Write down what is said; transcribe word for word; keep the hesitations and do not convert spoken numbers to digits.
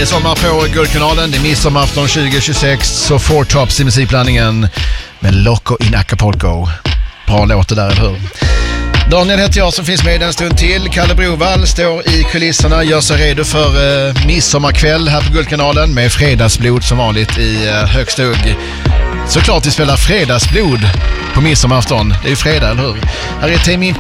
Det är sommar på Guldkanalen, det är midsommarafton tjugo tjugosex, så Four Tops i musikblandningen med Loco in Acapulco. Bra låt det där, eller hur? Daniel heter jag som finns med en stund till. Kalle Brovall står i kulisserna, gör sig redo för eh, midsommarkväll här på Guldkanalen med fredagsblod som vanligt i eh, högsta hugg. Såklart vi spelar fredagsblod på midsommarafton. Det är ju fredag, eller hur? Här är Tame Impala.